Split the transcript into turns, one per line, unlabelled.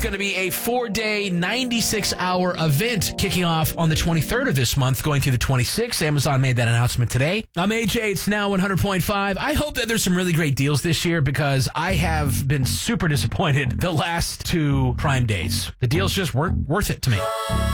Going to be a 4-day, 96-hour event kicking off on the 23rd of this month, going through the 26th. Amazon made that announcement today. I'm AJ. It's now 100.5. I hope that there's some really great deals this year because I have been super disappointed the last two Prime days. The deals just weren't worth it to me.